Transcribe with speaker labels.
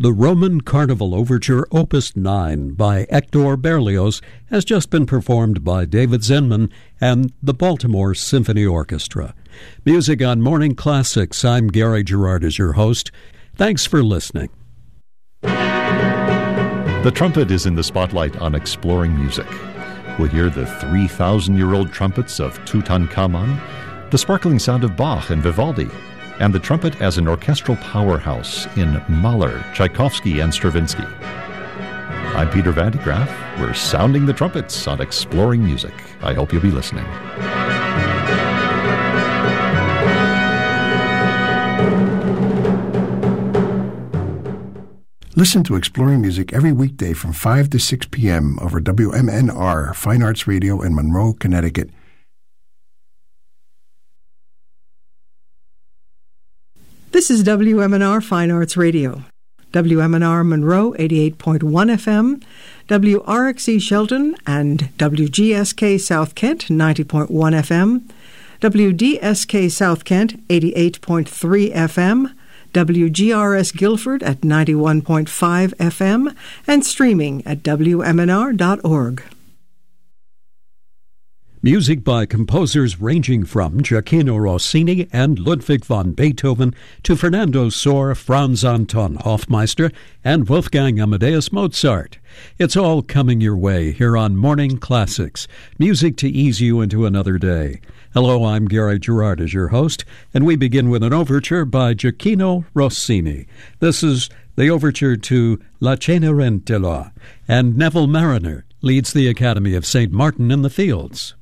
Speaker 1: The Roman Carnival Overture Opus 9 by Hector Berlioz has just been performed by David Zenman and the Baltimore Symphony Orchestra. Music on Morning Classics. I'm Gary Gerard as your host. Thanks for listening.
Speaker 2: The trumpet is in the spotlight on Exploring Music. We'll hear the 3,000-year-old trumpets of Tutankhamun, the sparkling sound of Bach and Vivaldi, and the trumpet as an orchestral powerhouse in Mahler, Tchaikovsky, and Stravinsky. I'm Peter Van de Graaff. We're sounding the trumpets on Exploring Music. I hope you'll be listening.
Speaker 3: Listen to Exploring Music every weekday from 5 to 6 p.m. over WMNR, Fine Arts Radio in Monroe, Connecticut.
Speaker 4: This is WMNR Fine Arts Radio. WMNR Monroe 88.1 FM, WRXE Shelton and WGSK South Kent 90.1 FM, WDSK South Kent 88.3 FM, WGRS Guilford at 91.5 FM, and streaming at WMNR.org.
Speaker 1: Music by composers ranging from Gioacchino Rossini and Ludwig van Beethoven to Fernando Sor, Franz Anton Hofmeister, and Wolfgang Amadeus Mozart. It's all coming your way here on Morning Classics, music to ease you into another day. Hello, I'm Gary Gerard as your host, and we begin with an overture by Gioacchino Rossini. This is the overture to La Cenerentola, and Neville Marriner leads the Academy of St. Martin in the Fields.